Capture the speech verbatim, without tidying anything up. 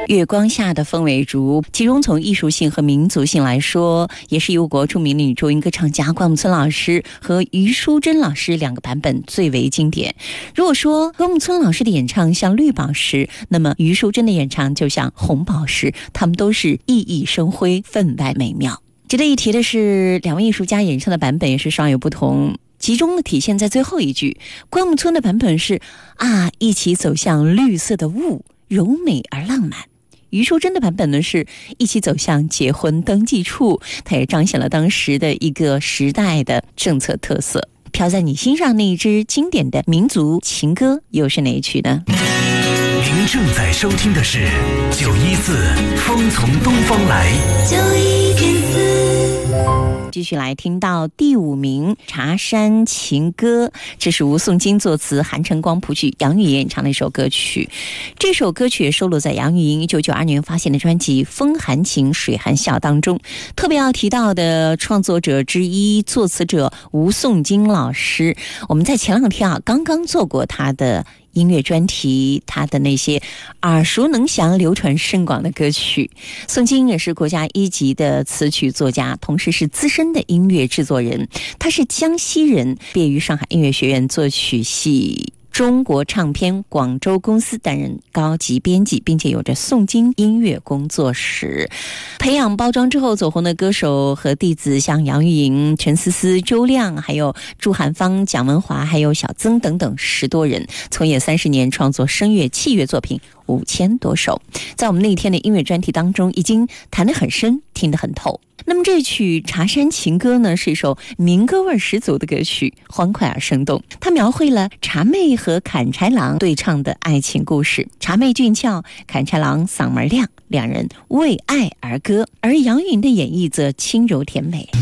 月光下的凤尾竹，其中从艺术性和民族性来说，也是由国著名的女中音歌唱家关牧村老师和余淑珍老师两个版本最为经典。如果说关牧村老师的演唱像绿宝石，那么余淑珍的演唱就像红宝石，他们都是熠熠生辉，分外美妙。值得一提的是，两位艺术家演唱的版本也是稍有不同，集中的体现在最后一句。关牧村的版本是啊，一起走向绿色的雾，柔美而浪漫。余淑珍的版本呢，是一起走向结婚登记处，它也彰显了当时的一个时代的政策特色。飘在你心上那一支经典的民族情歌又是哪一曲呢？ 您正在收听的是九一四风从东方来，九一点四。 继续来听到第五名《茶山情歌》，这是吴颂金作词，韩晨光谱曲，杨钰莹演唱的一首歌曲。这首歌曲也收录在杨钰莹一九九二年发行的专辑《风含情水含笑》当中。特别要提到的创作者之一，作词者吴颂金老师，我们在前两天啊刚刚做过他的音乐专题，他的那些耳熟能详、流传甚广的歌曲。宋金也是国家一级的词曲作家，同时是资深的音乐制作人。他是江西人，毕业于上海音乐学院作曲系中国唱片广州公司担任高级编辑，并且有着宋金音乐工作室。培养包装之后走红的歌手和弟子像杨钰莹、陈思思、周亮，还有祝汉芳、蒋文华，还有小曾等等十多人，从业三十年，创作声乐器乐作品五千多首。在我们那天的音乐专题当中已经谈得很深，听得很透。那么这曲《茶山情歌》呢，是一首民歌味十足的歌曲，欢快而生动。它描绘了茶妹和砍柴郎对唱的爱情故事。茶妹俊俏，砍柴郎嗓门亮，两人为爱而歌，而杨钰莹的演绎则轻柔甜美。